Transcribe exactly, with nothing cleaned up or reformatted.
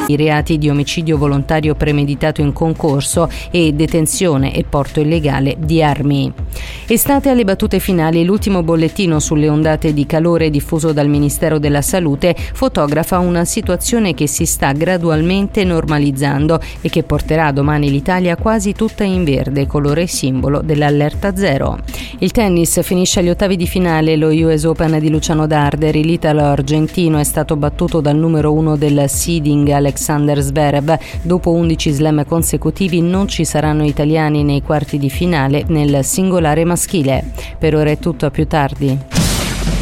I reati di omicidio volontario premeditato in concorso e detenzione e porto illegale di armi. Estate alle battute finali, l'ultimo bollettino sulle ondate di calore diffuso dal Ministero della Salute fotografa una situazione che si sta gradualmente normalizzando e che porterà domani l'Italia quasi tutta in verde, colore simbolo dell'allerta zero. Il tennis finisce agli ottavi di finale lo U S Open di Luciano Darderi. L'italo-argentino è stato battuto dal numero uno del seeding Alexander Zverev. Dopo undici slam consecutivi non ci saranno italiani nei quarti di finale nel singolare maschile. Per ora è tutto, a più tardi.